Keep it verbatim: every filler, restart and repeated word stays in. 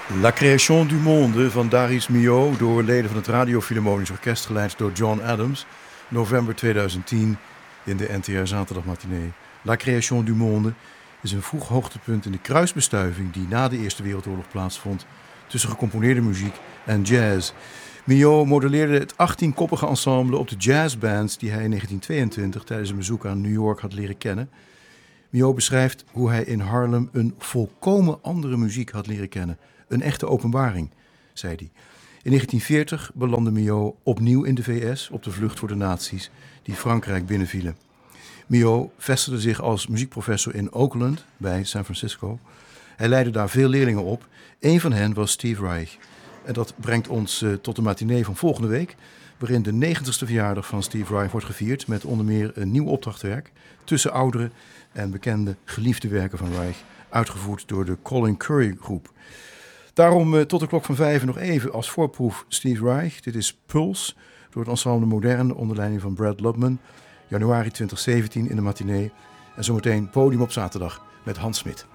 La Création du Monde van Darius Milhaud, door leden van het Radio Philharmonisch Orkest, geleid door John Adams, november tweeduizend tien in de N T R Zaterdagmatinee. La Création du Monde is een vroeg hoogtepunt in de kruisbestuiving die na de Eerste Wereldoorlog plaatsvond tussen gecomponeerde muziek en jazz. Milhaud modelleerde het achttienkoppige ensemble op de jazzbands die hij in negentien tweeëntwintig tijdens een bezoek aan New York had leren kennen. Milhaud beschrijft hoe hij in Harlem een volkomen andere muziek had leren kennen. Een echte openbaring, zei hij. In negentien veertig belandde Milhaud opnieuw in de V S op de vlucht voor de nazi's die Frankrijk binnenvielen. Milhaud vestigde zich als muziekprofessor in Oakland bij San Francisco. Hij leidde daar veel leerlingen op. Een van hen was Steve Reich. En dat brengt ons uh, tot de matinee van volgende week, waarin de negentigste verjaardag van Steve Reich wordt gevierd met onder meer een nieuw opdrachtwerk tussen oudere en bekende geliefde werken van Reich, uitgevoerd door de Colin Currie groep. Daarom uh, tot de klok van vijf nog even als voorproef Steve Reich. Dit is Pulse door het ensemble Modern onder leiding van Brad Lubman. Januari twintig zeventien in de matinee. En zometeen podium op zaterdag met Hans Smit.